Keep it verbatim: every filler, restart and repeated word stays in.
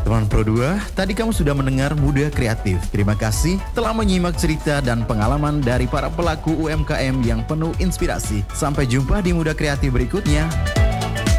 Teman Pro dua, tadi kamu sudah mendengar Muda Kreatif. Terima kasih telah menyimak cerita dan pengalaman dari para pelaku U M K M yang penuh inspirasi. Sampai jumpa di Muda Kreatif berikutnya.